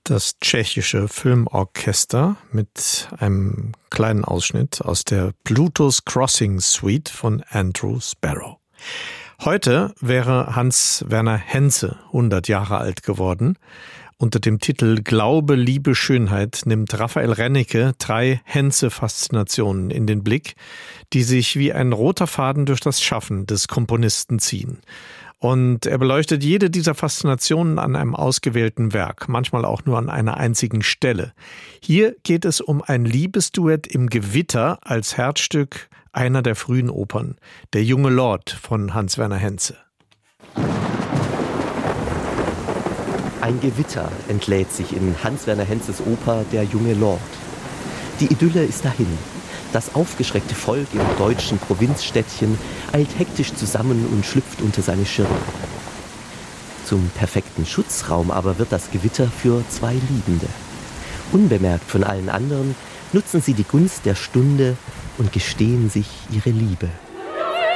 Das tschechische Filmorchester mit einem kleinen Ausschnitt aus der Pluto's Crossing Suite von Andrew Sparrow. Heute wäre Hans Werner Henze 100 Jahre alt geworden. Unter dem Titel Glaube, Liebe, Schönheit nimmt Raphael Rennecke 3 Henze-Faszinationen in den Blick, die sich wie ein roter Faden durch das Schaffen des Komponisten ziehen. Und er beleuchtet jede dieser Faszinationen an einem ausgewählten Werk, manchmal auch nur an einer einzigen Stelle. Hier geht es um ein Liebesduett im Gewitter als Herzstück einer der frühen Opern, Der junge Lord von Hans Werner Henze. Ein Gewitter entlädt sich in Hans Werner Henzes Oper Der junge Lord. Die Idylle ist dahin. Das aufgeschreckte Volk im deutschen Provinzstädtchen eilt hektisch zusammen und schlüpft unter seine Schirme. Zum perfekten Schutzraum aber wird das Gewitter für 2 Liebende. Unbemerkt von allen anderen nutzen sie die Gunst der Stunde und gestehen sich ihre Liebe.